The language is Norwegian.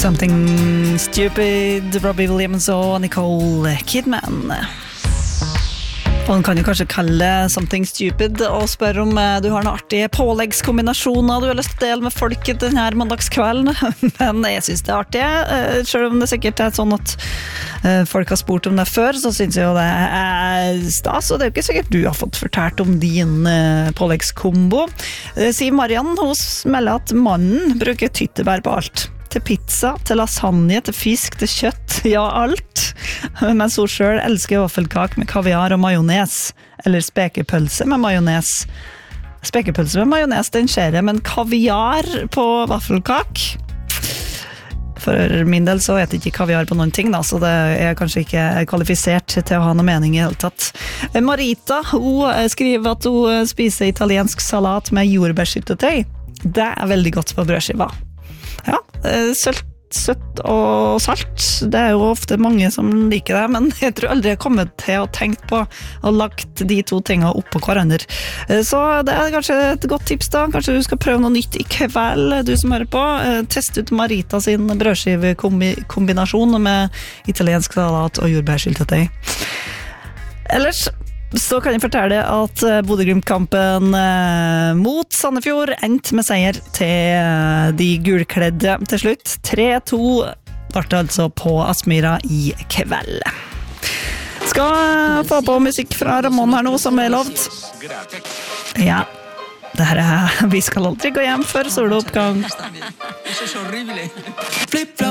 Something Stupid, Robbie Williams og Nicole Kidman. Og han kan jo kanskje kalle Something Stupid og spørre om du har noen artige påleggskombinasjoner du har lyst til å dele med folket denne mandagskvelden. Men jeg synes det artig, selv om det sikkert sånn at folk har spurt om det før, så synes jeg jo det stas, og det jo ikke sikkert du har fått fortalt om din påleggskombo. Sier Mariann hos melder at mannen bruker tyttebær på alt. Til pizza, til lasagne, til fisk, til kjøtt, ja alt. Mens hun selv elsker vaffelkake med kaviar og majones, eller spekepølse med majones. Spekepølse med majones, den skjer jeg, men kaviar på vaffelkake? For min del så vet jeg ikke kaviar på noen ting da, så det er kanskje ikke kvalifisert til å ha noe mening i hele tatt. Marita, hun skriver at hun spiser italiensk salat med jordbærsyltetøy. Det er veldig godt på brødskiva. Ja, søtt og salt. Det er jo ofte mange som liker det, men jeg tror aldri jeg har kommet til å tenke på å lagt de to tingene opp på hverandre. Så det er kanskje et godt tips da. Kanskje du skal prøve noe nytt i kveld, du som hører på. Test ut Marita sin brødskivekombinasjon med italiensk salat og jordbærsyltetøy. Ellers så kan jeg fortelle at Bodø-Glimt-kampen mot Sandefjord endte med seier til de gulkledde til slutt. 3-2 ble det altså på Aspmyra i kveld. Skal få på musikk fra Ramón her nå, som lovt. Ja, det her Vi skal aldri gå hjem før soloppgang.